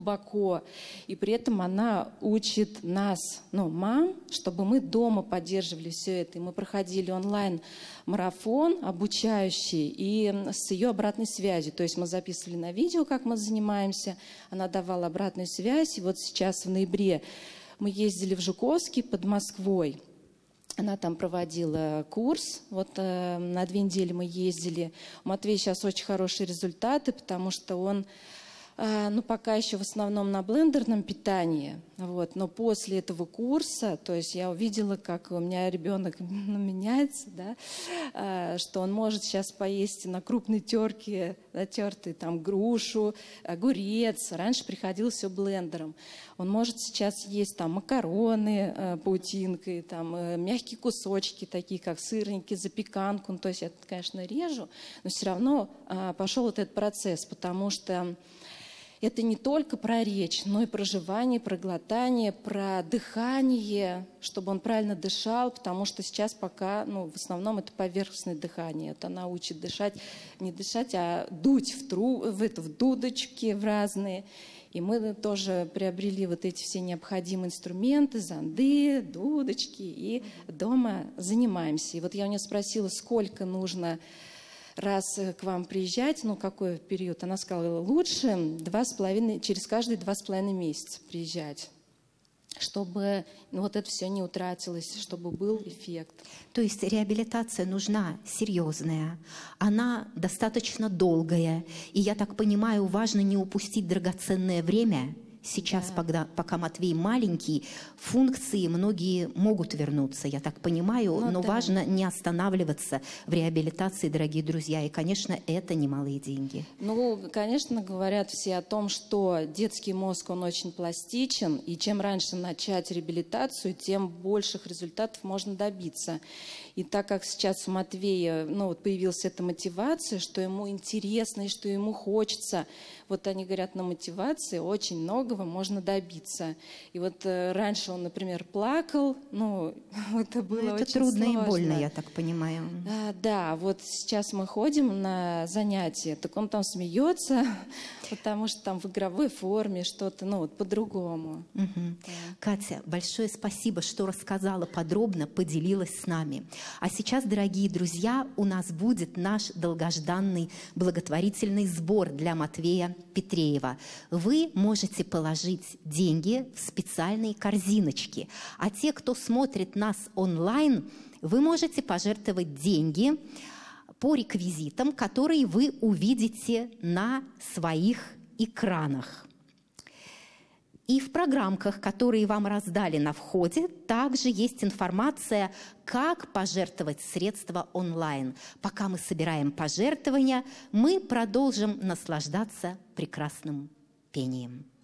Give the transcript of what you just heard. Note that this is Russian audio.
глубоко, и при этом она учит нас, мам, чтобы мы дома поддерживали все это. И мы проходили онлайн-марафон обучающий и с ее обратной связью. То есть мы записывали на видео, как мы занимаемся, она давала обратную связь. И вот сейчас в ноябре мы ездили в Жуковский под Москвой. Она там проводила курс, на 2 недели мы ездили. У Матвея сейчас очень хорошие результаты, потому что он пока еще в основном на блендерном питании, но после этого курса, то есть я увидела, как у меня ребенок меняется, да, что он может сейчас поесть на крупной терке, натертый там грушу, огурец, раньше приходилось все блендером. Он может сейчас есть там макароны паутинкой, там мягкие кусочки, такие как сырники, запеканку, то есть я, конечно, режу, но все равно пошел вот этот процесс, потому что это не только про речь, но и про жевание, про глотание, про дыхание, чтобы он правильно дышал, потому что сейчас пока, в основном это поверхностное дыхание. Это она учит дышать, не дышать, а дуть в дудочки в разные. И мы тоже приобрели вот эти все необходимые инструменты, зонды, дудочки, и дома занимаемся. И вот я у нее спросила, сколько нужно раз к вам приезжать, какой период? Она сказала, лучше через каждые 2,5 месяца приезжать, чтобы это все не утратилось, чтобы был эффект. То есть реабилитация нужна серьезная, она достаточно долгая, и, я так понимаю, важно не упустить драгоценное время. Сейчас, да. пока Матвей маленький, функции многие могут вернуться, я так понимаю, но да. важно не останавливаться в реабилитации, дорогие друзья. И, конечно, это немалые деньги. Конечно, говорят все о том, что детский мозг, он очень пластичен, и чем раньше начать реабилитацию, тем больших результатов можно добиться. И так как сейчас у Матвея появилась эта мотивация, что ему интересно и что ему хочется, они говорят, на мотивации очень многого можно добиться. И раньше он, например, плакал, это было очень трудно сложно. И больно, я так понимаю. Да, сейчас мы ходим на занятия, так он там смеется, потому что там в игровой форме что-то, по-другому. Угу. Да. Катя, большое спасибо, что рассказала подробно, поделилась с нами. А сейчас, дорогие друзья, у нас будет наш долгожданный благотворительный сбор для Матвея Петреева. Вы можете положить деньги в специальные корзиночки, а те, кто смотрит нас онлайн, вы можете пожертвовать деньги по реквизитам, которые вы увидите на своих экранах. И в программках, которые вам раздали на входе, также есть информация, как пожертвовать средства онлайн. Пока мы собираем пожертвования, мы продолжим наслаждаться прекрасным пением.